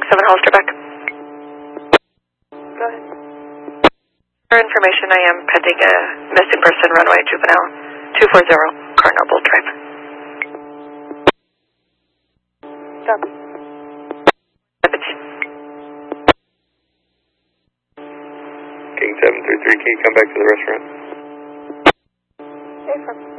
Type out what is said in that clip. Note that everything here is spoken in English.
7 Hollister back. Go ahead. For information, I am pending a missing person runway juvenile 240 Carnoble Drive. Stop. 17. King 733, can you come back to the restaurant? Hey, from